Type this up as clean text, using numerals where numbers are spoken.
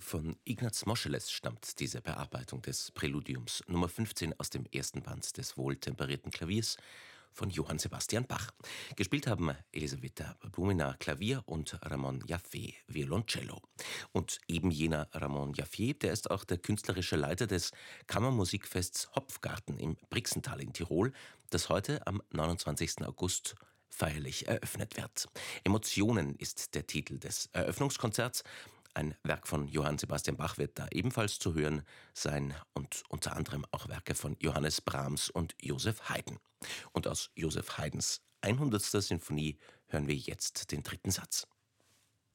Von Ignaz Moscheles stammt diese Bearbeitung des Präludiums Nummer 15 aus dem ersten Band des wohltemperierten Klaviers von Johann Sebastian Bach. Gespielt haben Elisaveta Bumina Klavier und Ramon Jaffe Violoncello. Und eben jener Ramon Jaffe, der ist auch der künstlerische Leiter des Kammermusikfests Hopfgarten im Brixental in Tirol, das heute am 29. August feierlich eröffnet wird. Emotionen ist der Titel des Eröffnungskonzerts. Ein Werk von Johann Sebastian Bach wird da ebenfalls zu hören sein und unter anderem auch Werke von Johannes Brahms und Joseph Haydn. Und aus Joseph Haydns 100. Sinfonie hören wir jetzt den dritten Satz.